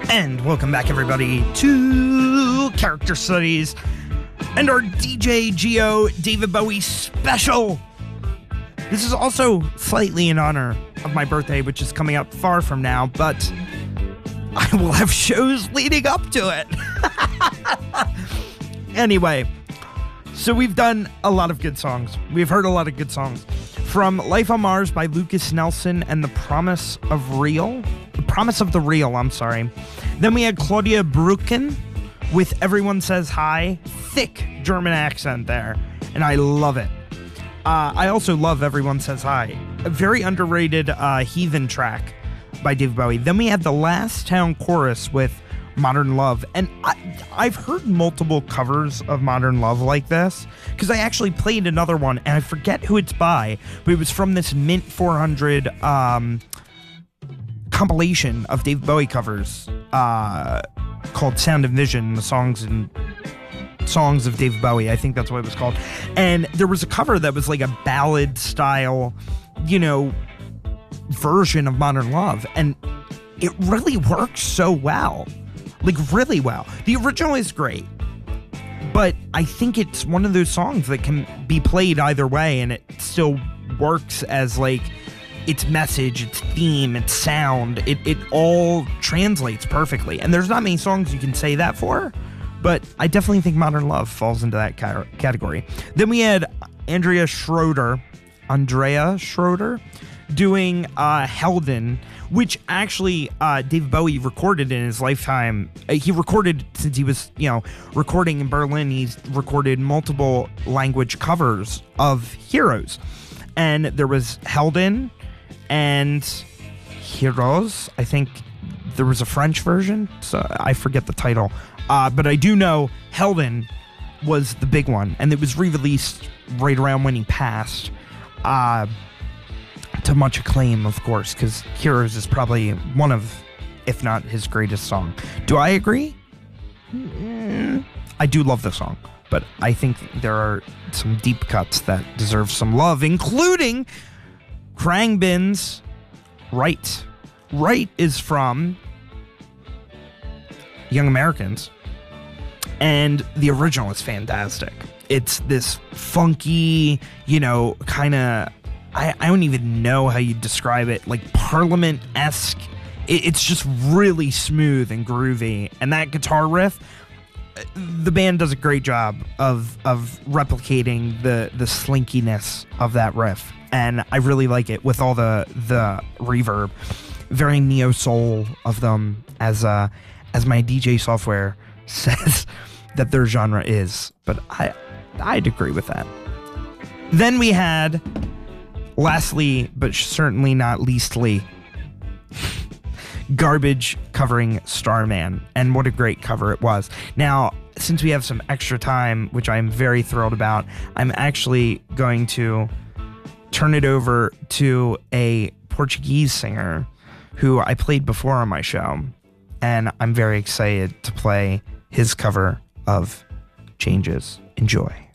And welcome back, everybody, to Character Studies and our DJ Geo David Bowie special. This is also slightly in honor of my birthday, which is coming up far from now, but I will have shows leading up to it. Anyway, so we've done a lot of good songs. We've heard a lot of good songs. From Life on Mars by Lucas Nelson and The Promise of the Real, I'm sorry. Then we had Claudia Brücken with Everyone Says Hi. Thick German accent there, and I love it. I also love Everyone Says Hi. A very underrated Heathen track by David Bowie. Then we had The Last Town Chorus with Modern Love. And I've heard multiple covers of Modern Love like this, because I actually played another one, and I forget who it's by, but it was from this Mint 400 compilation of David Bowie covers called Sound and Vision, the songs of David Bowie. I think that's what it was called. And there was a cover that was like a ballad style, version of Modern Love, and it really works so well. Like, really well. The original is great, but I think it's one of those songs that can be played either way, and it still works as, like, its message, its theme, its sound. It all translates perfectly. And there's not many songs you can say that for, but I definitely think Modern Love falls into that category. Then we had Andrea Schroeder doing Helden, which actually David Bowie recorded in his lifetime. He recorded, since he was, recording in Berlin, he's recorded multiple language covers of Heroes. And there was Helden and Heroes. I think there was a French version, so I forget the title. But I do know Helden was the big one, and it was re-released right around when he passed. To much acclaim, of course, because Heroes is probably one of, if not his greatest song. Do I agree? I do love the song, but I think there are some deep cuts that deserve some love, including Khruangbin's Right. Right is from Young Americans, and the original is fantastic. It's this funky, kind of, I don't even know how you describe it, like Parliament-esque. It's just really smooth and groovy. And that guitar riff, the band does a great job of replicating the slinkiness of that riff. And I really like it with all the reverb. Very neo-soul of them, as my DJ software says that their genre is. But I'd agree with that. Then we had, lastly, but certainly not leastly, Garbage covering Starman, and what a great cover it was. Now, since we have some extra time, which I'm very thrilled about, I'm actually going to turn it over to a Portuguese singer who I played before on my show, and I'm very excited to play his cover of Changes. Enjoy.